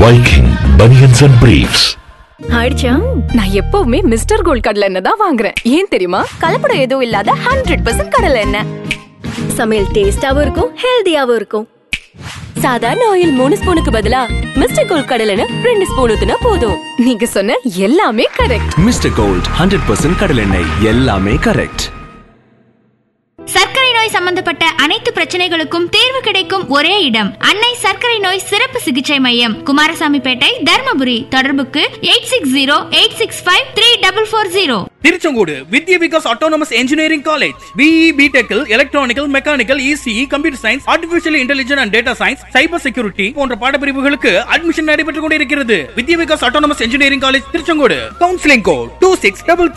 Viking Bunions and Briefs. ஆயிடுச்சா? நான் எப்பவுமே மிஸ்டர் கோல்ட் கடலை எண்ணெய் தான் வாங்குறேன். ஏன் தெரியுமா? கலப்படம் எதுவும் இல்லாத 100% கடலை எண்ணெய். சமையல் டேஸ்டாவும் இருக்கும், ஹெல்தியாவும் இருக்கும். சாதாரண ஆயில் 3 ஸ்பூனுக்கு பதிலா மிஸ்டர் கோல்ட் கடலை எண்ணெய் 2 ஸ்பூன் ஊத்துனா போதும். நீங்க சொன்ன எல்லாமே கரெக்ட். மிஸ்டர் கோல்ட் 100% கடலை எண்ணெய், எல்லாமே கரெக்ட். சர்க்கரை நோய் சம்பந்தப்பட்ட அனைத்து பிரச்சனைகளுக்கும் தீர்வு கிடைக்கும் ஒரே இடம் அன்னை சர்க்கரை நோய் சிறப்பு சிகிச்சை மையம், குமாரசாமிப்பேட்டை, தர்மபுரி. தொடர்புக்கு 8608653440. திருச்செங்கோடு வித்யா Vikas autonomous engineering college. BE, பிடெக்கில் electronical, mechanical, ECE, computer science, artificial intelligence and data science, cyber security போன்ற பாடப்பிரிவுகளுக்கு அட்மிஷன் நடைபெற்றுக் கொண்டிருக்கிறது. வித்யா Vikas autonomous engineering college Tiruchengode. Counselling code 2633.